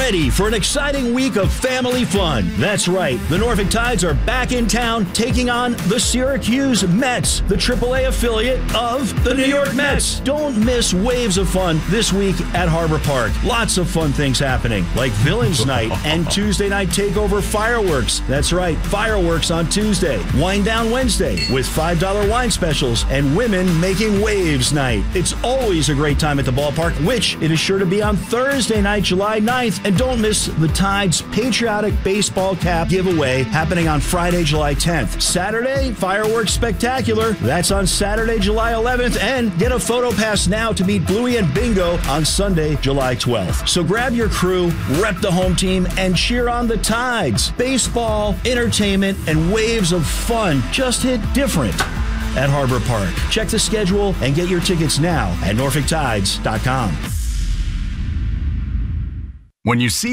ready for an exciting week of family fun. That's right, the Norfolk Tides are back in town taking on the Syracuse Mets, the AAA affiliate of the New York Mets. Don't miss waves of fun this week at Harbor Park. Lots of fun things happening, like Villains Night and Tuesday Night Takeover fireworks. That's right, fireworks on Tuesday. Wind Down Wednesday with $5 wine specials and Women Making Waves Night. It's always a great time at the ballpark, which it is sure to be on Thursday night, July 9th. And don't miss the Tides Patriotic Baseball Cap giveaway happening on Friday, July 10th. Saturday, Fireworks Spectacular. That's on Saturday, July 11th. And get a photo pass now to meet Bluey and Bingo on Sunday, July 12th. So grab your crew, rep the home team, and cheer on the Tides. Baseball, entertainment, and waves of fun just hit different at Harbor Park. Check the schedule and get your tickets now at NorfolkTides.com. When you see